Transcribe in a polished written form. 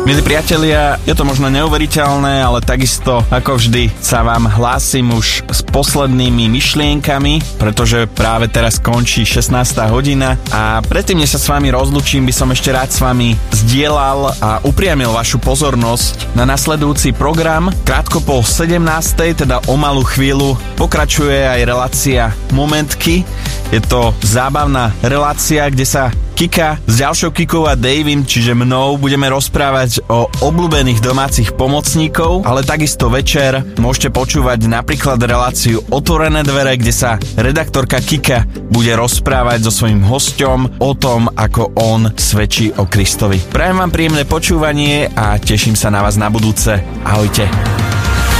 Milí priatelia, je to možno neuveriteľné, ale takisto ako vždy sa vám hlásim už s poslednými myšlienkami, pretože práve teraz končí 16. hodina a predtým, než sa s vami rozlúčim, by som ešte rád s vami zdieľal a upriamil vašu pozornosť na nasledujúci program. Krátko po 17. teda o malú chvíľu pokračuje aj relácia Momentky. Je to zábavná relácia, kde sa Kika s ďalšou Kikou a Davym, čiže mnou, budeme rozprávať o obľúbených domácich pomocníkov, ale takisto večer môžete počúvať napríklad reláciu Otvorené dvere, kde sa redaktorka Kika bude rozprávať so svojím hosťom o tom, ako on svedčí o Kristovi. Prajem vám príjemné počúvanie a teším sa na vás na budúce. Ahojte.